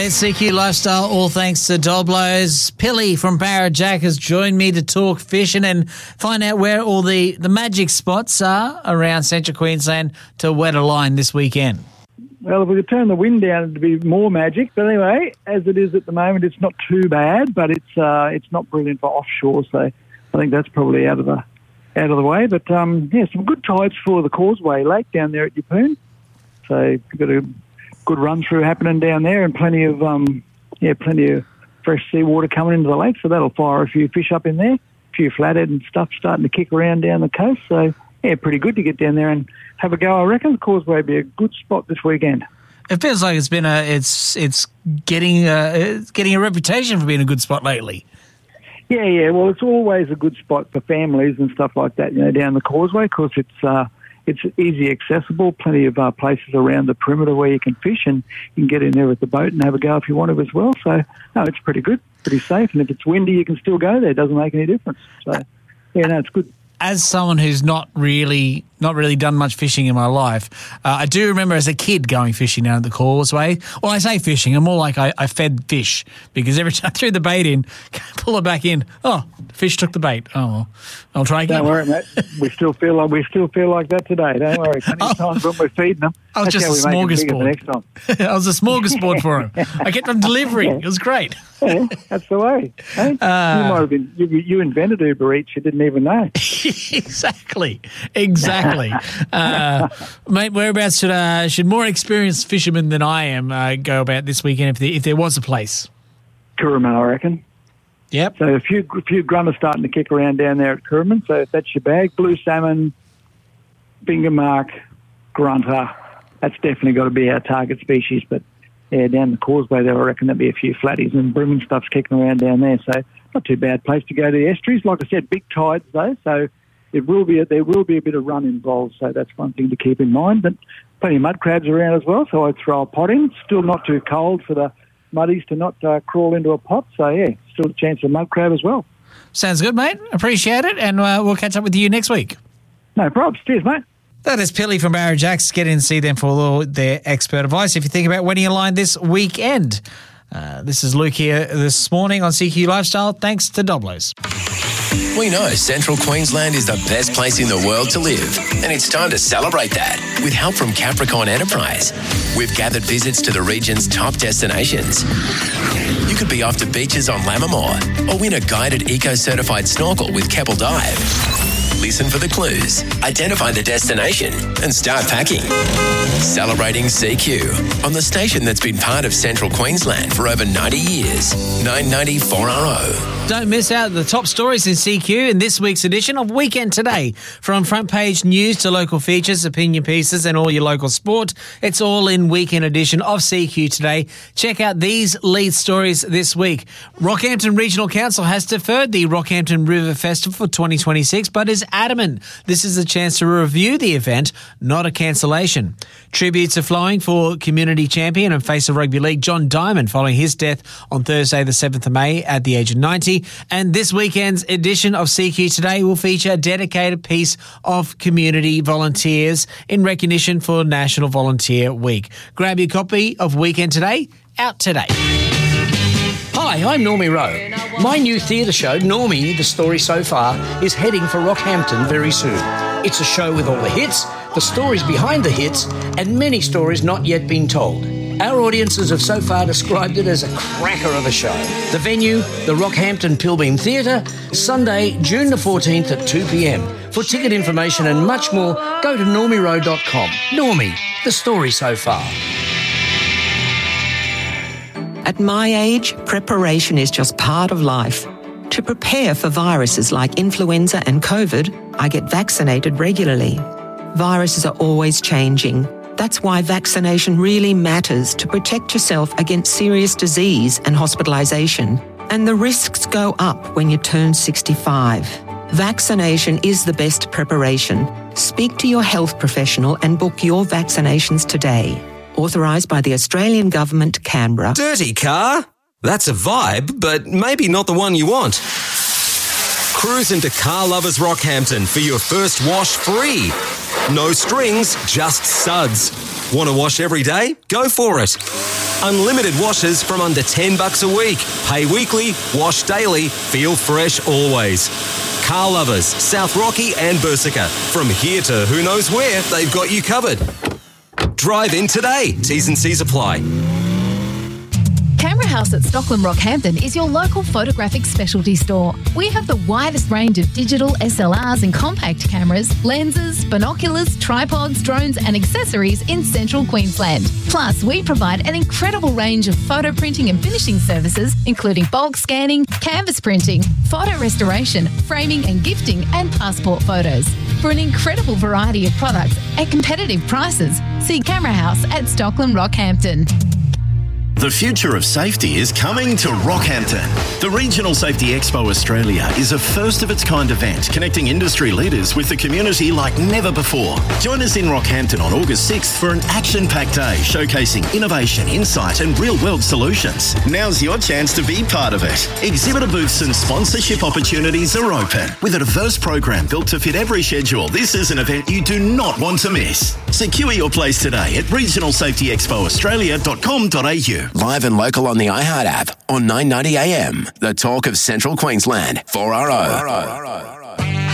It's CQ Lifestyle, all thanks to Doblos. Pilly from Barrajack has joined me to talk fishing and find out where all the magic spots are around Central Queensland to wet a line this weekend. Well, if we could turn the wind down, it'd be more magic. But anyway, as it is at the moment, it's not too bad, but it's not brilliant for offshore. So I think that's probably out of the way. But some good tides for the Causeway Lake down there at Yeppoon. So you've got a good run through happening down there, and plenty of fresh seawater coming into the lake. So that'll fire a few fish up in there, a few flathead and stuff starting to kick around down the coast. So yeah, pretty good to get down there and have a go. I reckon the Causeway will be a good spot this weekend. It feels like it's been it's getting a reputation for being a good spot lately. Yeah. Well, it's always a good spot for families and stuff like that, down the Causeway, because it's easy accessible, plenty of places around the perimeter where you can fish, and you can get in there with the boat and have a go if you want to as well. So, no, it's pretty good, pretty safe. And if it's windy, you can still go there. It doesn't make any difference. So, it's good. As someone who's not really done much fishing in my life, I do remember as a kid going fishing down at the Causeway. Well, I say fishing, I'm more like I fed fish, because every time I threw the bait in, pull it back in, the fish took the bait. Oh, well, I'll try again. Don't worry, mate. We still feel like that today. Don't worry. Plenty of times when we're feeding them. I was just a smorgasbord. Next time. I was a smorgasbord for him. I kept on delivering. It was great. Yeah, that's the way. Hey? You might have been. You invented Uber Eats. You didn't even know. Exactly. Mate, whereabouts should more experienced fishermen than I am go about this weekend if there was a place? Currumbin, I reckon. Yep. So a few grunters starting to kick around down there at Currumbin. So if that's your bag, blue salmon, finger mark, grunter, that's definitely got to be our target species. But yeah, down the Causeway there, I reckon there'll be a few flatties and broom and stuff's kicking around down there. So not too bad place to go to the estuaries. Like I said, big tides though, so there will be a bit of run involved. So that's one thing to keep in mind. But plenty of mud crabs around as well, so I'd throw a pot in. Still not too cold for the muddies to not crawl into a pot. So yeah, still a chance of mud crab as well. Sounds good, mate. Appreciate it, and we'll catch up with you next week. No problems. Cheers, mate. That is Pilly from Barrajacks. Get in and see them for all their expert advice if you think about winning a line this weekend. This is Luke here this morning on CQ Lifestyle, thanks to Doblos. We know Central Queensland is the best place in the world to live, and it's time to celebrate that with help from Capricorn Enterprise. We've gathered visits to the region's top destinations. You could be off to beaches on Lammermoor or win a guided eco-certified snorkel with Keppel Dive. Listen for the clues, identify the destination, and start packing. Celebrating CQ on the station that's been part of Central Queensland for over 90 years. 990 4RO. Don't miss out the top stories in CQ in this week's edition of Weekend Today. From front page news to local features, opinion pieces, and all your local sport, it's all in Weekend edition of CQ Today. Check out these lead stories this week. Rockhampton Regional Council has deferred the Rockhampton River Festival for 2026, but is adamant this is a chance to review the event, not a cancellation. Tributes are flowing for community champion and face of rugby league John Diamond following his death on Thursday the 7th of May at the age of 90. And this weekend's edition of CQ Today will feature a dedicated piece of community volunteers in recognition for National Volunteer Week. Grab your copy of Weekend Today, out today. Hi, I'm Normie Rowe. My new theatre show, Normie, The Story So Far, is heading for Rockhampton very soon. It's a show with all the hits, the stories behind the hits, and many stories not yet been told. Our audiences have so far described it as a cracker of a show. The venue, the Rockhampton Pilbeam Theatre, Sunday, June the 14th at 2 p.m. For ticket information and much more, go to normierowe.com. Normie, The Story So Far. At my age, preparation is just part of life. To prepare for viruses like influenza and COVID, I get vaccinated regularly. Viruses are always changing. That's why vaccination really matters to protect yourself against serious disease and hospitalisation. And the risks go up when you turn 65. Vaccination is the best preparation. Speak to your health professional and book your vaccinations today. Authorised by the Australian Government, Canberra. Dirty car? That's a vibe, but maybe not the one you want. Cruise into Car Lovers Rockhampton for your first wash free. No strings, just suds. Want to wash every day? Go for it. Unlimited washes from under $10 a week. Pay weekly, wash daily, feel fresh always. Car Lovers, South Rocky and Bursica. From here to who knows where, they've got you covered. Drive in today. T's and C's apply. Camera House at Stockland Rockhampton is your local photographic specialty store. We have the widest range of digital SLRs and compact cameras, lenses, binoculars, tripods, drones and accessories in central Queensland. Plus, we provide an incredible range of photo printing and finishing services, including bulk scanning, canvas printing, photo restoration, framing and gifting, and passport photos. For an incredible variety of products at competitive prices, see Camera House at Stockland Rockhampton. The future of safety is coming to Rockhampton. The Regional Safety Expo Australia is a first-of-its-kind event connecting industry leaders with the community like never before. Join us in Rockhampton on August 6th for an action-packed day showcasing innovation, insight and real-world solutions. Now's your chance to be part of it. Exhibitor booths and sponsorship opportunities are open. With a diverse program built to fit every schedule, this is an event you do not want to miss. Secure your place today at regionalsafetyexpoaustralia.com.au. Live and local on the iHeart app on 990 AM. The talk of Central Queensland. 4RO.